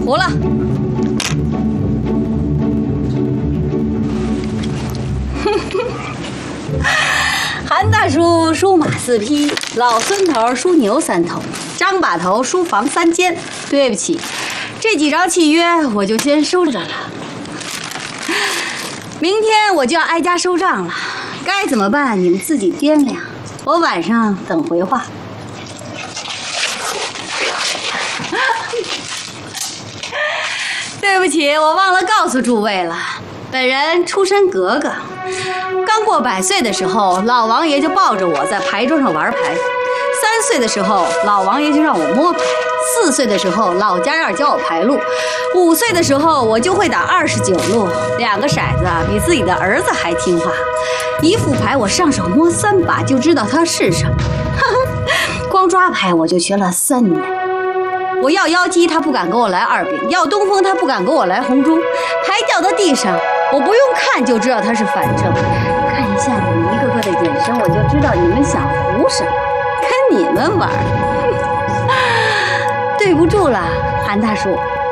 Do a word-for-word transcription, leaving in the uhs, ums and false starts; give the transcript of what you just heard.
胡了。韩大叔输马四匹，老孙头输牛三头，张把头输房三间。对不起，这几张契约我就先收着了。明天我就要挨家收账了，该怎么办你们自己掂量。我晚上等回话。对不起，我忘了告诉诸位了，本人出身格格，刚过百岁的时候，老王爷就抱着我在牌桌上玩牌；三岁的时候，老王爷就让我摸牌；四岁的时候，老家院教我牌路；五岁的时候，我就会打二十九路，两个骰子比自己的儿子还听话。一副牌我上手摸三把就知道它是什么，光抓牌我就学了三年。我要妖姬，他不敢给我来二饼；要东风，他不敢给我来红珠。牌掉到地上，我不用看就知道他是反正。看一下你们一个个的眼神，我就知道你们想胡什么，跟你们玩。对不住了，韩大叔。